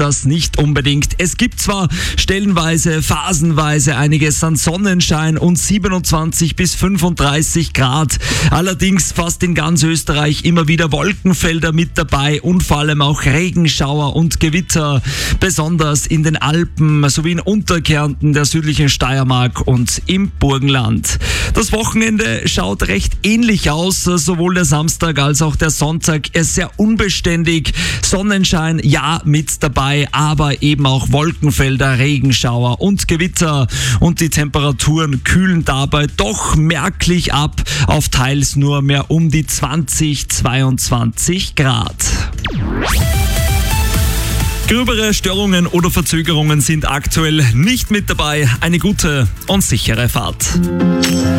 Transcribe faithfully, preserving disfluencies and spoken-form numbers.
das nicht unbedingt. Es gibt zwar stellenweise, phasenweise einiges an Sonnenschein und siebenundzwanzig bis fünfunddreißig Grad. Allerdings fast in ganz Österreich immer wieder Wolkenfelder mit dabei und vor allem auch Regenschauer und Gewitter, besonders in den Alpen sowie in Unterkärnten, der südlichen Steiermark und im Burgenland. Das Wochenende schaut recht ähnlich aus, sowohl der Samstag als auch der Sonntag. Er ist sehr unbeständig. Sonnenschein, ja, mit dabei, aber eben auch Wolkenfelder, Regenschauer und Gewitter. Und die Temperaturen kühlen dabei doch merklich ab auf teils nur mehr um die zwanzig, zweiundzwanzig Grad. Gröbere Störungen oder Verzögerungen sind aktuell nicht mit dabei. Eine gute und sichere Fahrt.